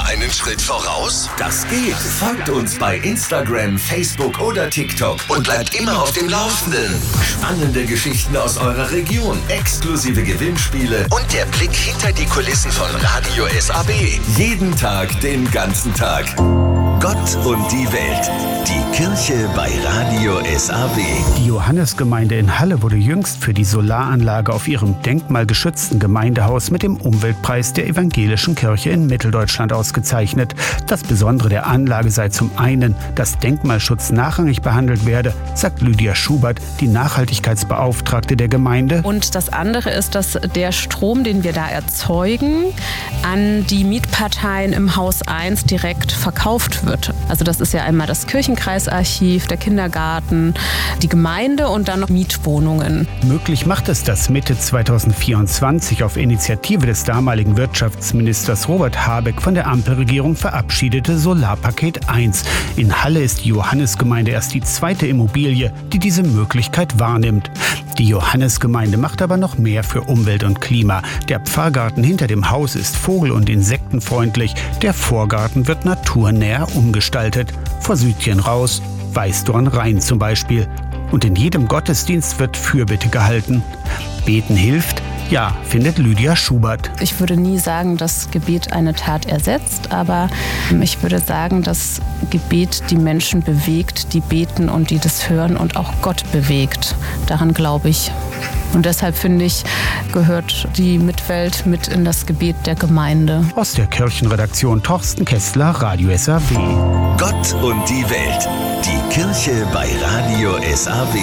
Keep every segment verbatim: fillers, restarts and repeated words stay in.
einen Schritt voraus? Das geht. Folgt uns bei Instagram, Facebook oder TikTok und bleibt immer auf dem Laufenden. Spannende Geschichten aus eurer Region, exklusive Gewinnspiele und der Blick hinter die Kulissen von Radio S A B. Jeden Tag, den ganzen Tag. Gott und die Welt. Die Kirche bei Radio S A B. Die Johannesgemeinde in Halle wurde jüngst für die Solaranlage auf ihrem denkmalgeschützten Gemeindehaus mit dem Umweltpreis der Evangelischen Kirche in Mitteldeutschland ausgezeichnet. Das Besondere der Anlage sei zum einen, dass Denkmalschutz nachrangig behandelt werde, sagt Lydia Schubert, die Nachhaltigkeitsbeauftragte der Gemeinde. Und das andere ist, dass der Strom, den wir da erzeugen, an die Mietparteien im Haus eins direkt verkauft wird. Also das ist ja einmal das Kirchenkreisarchiv, der Kindergarten, die Gemeinde und dann noch Mietwohnungen. Möglich macht es das Mitte zweitausendvierundzwanzig auf Initiative des damaligen Wirtschaftsministers Robert Habeck von der Ampelregierung verabschiedete Solarpaket eins. In Halle ist die Johannesgemeinde erst die zweite Immobilie, die diese Möglichkeit wahrnimmt. Die Johannesgemeinde macht aber noch mehr für Umwelt und Klima. Der Pfarrgarten hinter dem Haus ist vogel- und insektenfreundlich. Der Vorgarten wird naturnäher umgestaltet. Forsythien raus, Weißdorn rein zum Beispiel. Und in jedem Gottesdienst wird Fürbitte gehalten. Beten hilft? Ja, findet Lydia Schubert. Ich würde nie sagen, dass Gebet eine Tat ersetzt, aber ich würde sagen, dass Gebet die Menschen bewegt, die beten und die das hören und auch Gott bewegt. Daran glaube ich. Und deshalb finde ich, gehört die Mitwelt mit in das Gebet der Gemeinde. Aus der Kirchenredaktion Torsten Kessler, Radio S A B. Gott und die Welt. Die Kirche bei Radio S A B.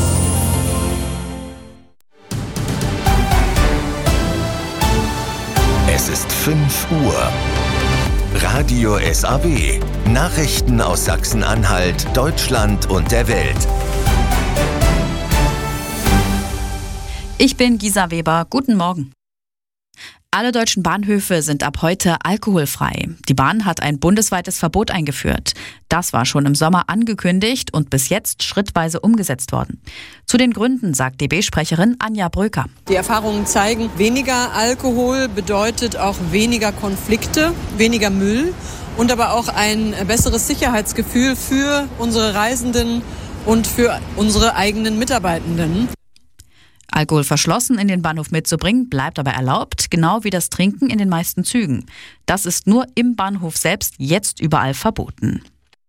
Es ist fünf Uhr. Radio S A B. Nachrichten aus Sachsen-Anhalt, Deutschland und der Welt. Ich bin Gisa Weber. Guten Morgen. Alle deutschen Bahnhöfe sind ab heute alkoholfrei. Die Bahn hat ein bundesweites Verbot eingeführt. Das war schon im Sommer angekündigt und bis jetzt schrittweise umgesetzt worden. Zu den Gründen sagt D B-Sprecherin Anja Bröker. Die Erfahrungen zeigen, weniger Alkohol bedeutet auch weniger Konflikte, weniger Müll und aber auch ein besseres Sicherheitsgefühl für unsere Reisenden und für unsere eigenen Mitarbeitenden. Alkohol verschlossen in den Bahnhof mitzubringen, bleibt aber erlaubt, genau wie das Trinken in den meisten Zügen. Das ist nur im Bahnhof selbst jetzt überall verboten.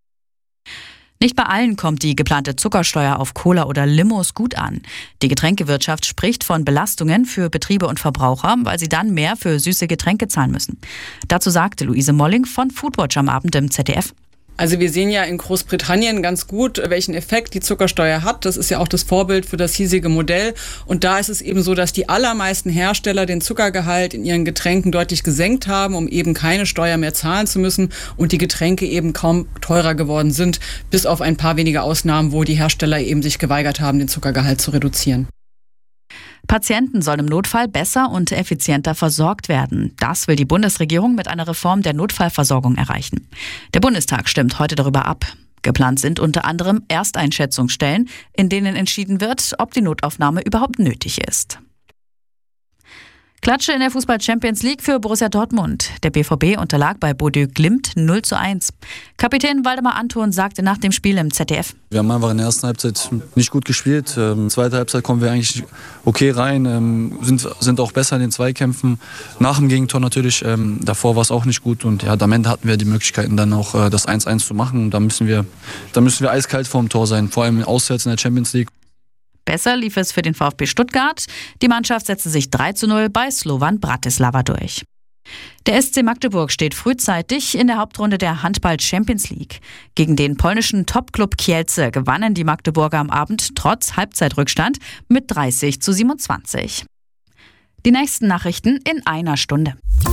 Nicht bei allen kommt die geplante Zuckersteuer auf Cola oder Limos gut an. Die Getränkewirtschaft spricht von Belastungen für Betriebe und Verbraucher, weil sie dann mehr für süße Getränke zahlen müssen. Dazu sagte Luise Molling von Foodwatch am Abend im Z D F. Also wir sehen ja in Großbritannien ganz gut, welchen Effekt die Zuckersteuer hat. Das ist ja auch das Vorbild für das hiesige Modell. Und da ist es eben so, dass die allermeisten Hersteller den Zuckergehalt in ihren Getränken deutlich gesenkt haben, um eben keine Steuer mehr zahlen zu müssen und die Getränke eben kaum teurer geworden sind, bis auf ein paar wenige Ausnahmen, wo die Hersteller eben sich geweigert haben, den Zuckergehalt zu reduzieren. Patienten sollen im Notfall besser und effizienter versorgt werden. Das will die Bundesregierung mit einer Reform der Notfallversorgung erreichen. Der Bundestag stimmt heute darüber ab. Geplant sind unter anderem Ersteinschätzungsstellen, in denen entschieden wird, ob die Notaufnahme überhaupt nötig ist. Klatsche in der Fußball-Champions League für Borussia Dortmund. Der B V B unterlag bei Bodø Glimt null zu eins. Kapitän Waldemar Anton sagte nach dem Spiel im Z D F: Wir haben einfach in der ersten Halbzeit nicht gut gespielt. Ähm, zweite Halbzeit kommen wir eigentlich okay rein, ähm, sind, sind auch besser in den Zweikämpfen. Nach dem Gegentor natürlich, ähm, davor war es auch nicht gut. Und ja, am Ende hatten wir die Möglichkeiten, dann auch äh, das eins eins zu machen. Und da müssen wir, da müssen wir eiskalt vorm Tor sein, vor allem auswärts in der Champions League. Besser lief es für den VfB Stuttgart. Die Mannschaft setzte sich drei zu null bei Slovan Bratislava durch. Der S C Magdeburg steht frühzeitig in der Hauptrunde der Handball-Champions League. Gegen den polnischen Topclub Kielce gewannen die Magdeburger am Abend trotz Halbzeitrückstand mit dreißig zu siebenundzwanzig. Die nächsten Nachrichten in einer Stunde.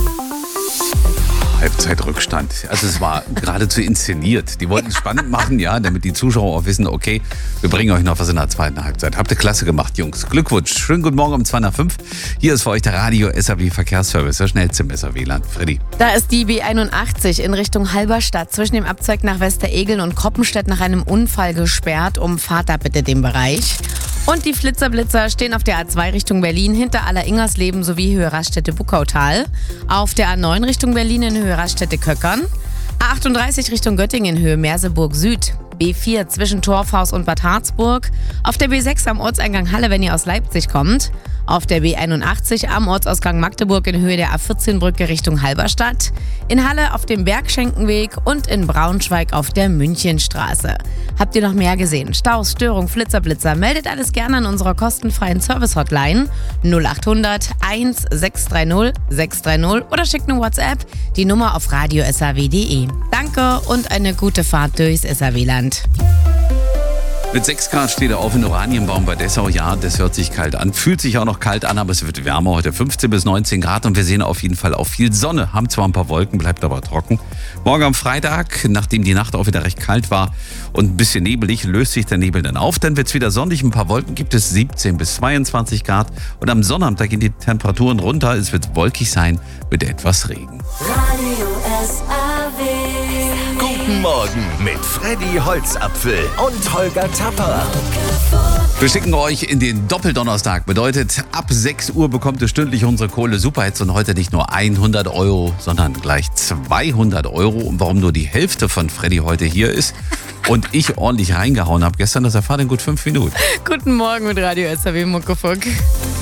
Halbzeitrückstand. Also es war geradezu inszeniert. Die wollten es spannend machen, ja, damit die Zuschauer auch wissen, okay, wir bringen euch noch was in der zweiten Halbzeit. Habt ihr klasse gemacht, Jungs. Glückwunsch. Schönen guten Morgen um zwei nach fünf. Hier ist für euch der Radio S A B Verkehrsservice, der schnellste im S A B-Land. Freddy. Da ist die B einundachtzig in Richtung Halberstadt zwischen dem Abzweig nach Westeregeln und Kroppenstedt nach einem Unfall gesperrt. Umfahrt da bitte den Bereich. Und die Flitzer-Blitzer stehen auf der A zwei Richtung Berlin hinter Aller-Ingersleben sowie Höhe Raststätte-Buckautal. Auf der A neun Richtung Berlin in Höhe Raststätte-Köckern. A achtunddreißig Richtung Göttingen in Höhe Merseburg Süd. B vier zwischen Torfhaus und Bad Harzburg. Auf der B sechs am Ortseingang Halle, wenn ihr aus Leipzig kommt. Auf der B einundachtzig am Ortsausgang Magdeburg in Höhe der A vierzehn Brücke Richtung Halberstadt. In Halle auf dem Bergschenkenweg und in Braunschweig auf der Münchenstraße. Habt ihr noch mehr gesehen? Staus, Störung, Flitzer, Blitzer? Meldet alles gerne an unserer kostenfreien Service-Hotline null achthundert eins sechs drei null sechs drei null oder schickt eine WhatsApp, die Nummer auf radio s a w punkt d e. Danke und eine gute Fahrt durchs S A W-Land. Mit sechs Grad steht er auf in Oranienbaum bei Dessau. Ja, das hört sich kalt an. Fühlt sich auch noch kalt an, aber es wird wärmer heute. fünfzehn bis neunzehn Grad und wir sehen auf jeden Fall auch viel Sonne. Haben zwar ein paar Wolken, bleibt aber trocken. Morgen am Freitag, nachdem die Nacht auch wieder recht kalt war und ein bisschen nebelig, löst sich der Nebel dann auf. Dann wird es wieder sonnig. Ein paar Wolken gibt es, siebzehn bis zweiundzwanzig Grad. Und am Sonnabend gehen die Temperaturen runter. Es wird wolkig sein mit etwas Regen. Radio S A W. Guten Morgen mit Freddy Holzapfel und Holger Tapper. Wir schicken euch in den Doppeldonnerstag. Bedeutet, ab sechs Uhr bekommt ihr stündlich unsere Kohle Superhits und heute nicht nur hundert Euro, sondern gleich zweihundert Euro. Und warum nur die Hälfte von Freddy heute hier ist und ich ordentlich reingehauen habe gestern, das erfahrt in gut fünf Minuten. Guten Morgen mit Radio S A W Muckefuck.